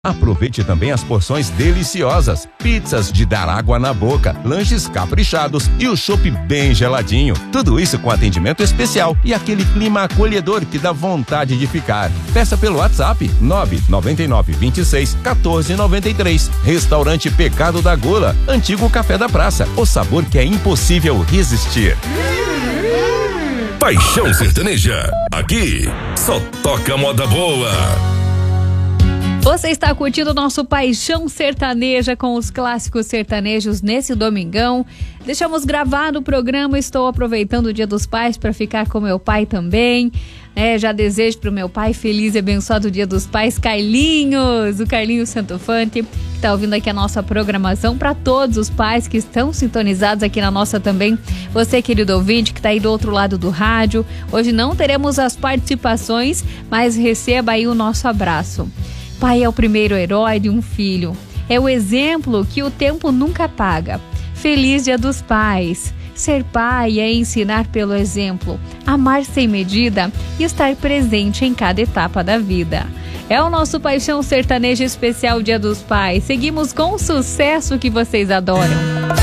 Aproveite também as porções deliciosas, pizzas de dar água na boca, lanches caprichados e o chopp bem geladinho. Tudo isso com atendimento especial e aquele clima acolhedor que dá vontade de ficar. Peça pelo WhatsApp 999 26 14 93. Restaurante Pecado da Gula, antigo Café da Praça. O sabor que é impossível resistir. Paixão Sertaneja. Aqui só toca moda boa. Você está curtindo o nosso Paixão Sertaneja com os clássicos sertanejos nesse domingão. Deixamos gravado o programa, estou aproveitando o Dia dos Pais para ficar com meu pai também. Já desejo para o meu pai feliz e abençoado Dia dos Pais, Carlinhos, o Carlinhos Santofante, que está ouvindo aqui a nossa programação, para todos os pais que estão sintonizados aqui na nossa também. Você, querido ouvinte, que está aí do outro lado do rádio. Hoje não teremos as participações, mas receba aí o nosso abraço. Pai é o primeiro herói de um filho. É o exemplo que o tempo nunca apaga. Feliz Dia dos Pais. Ser pai é ensinar pelo exemplo, amar sem medida e estar presente em cada etapa da vida. É o nosso Paixão Sertaneja especial Dia dos Pais. Seguimos com o sucesso que vocês adoram.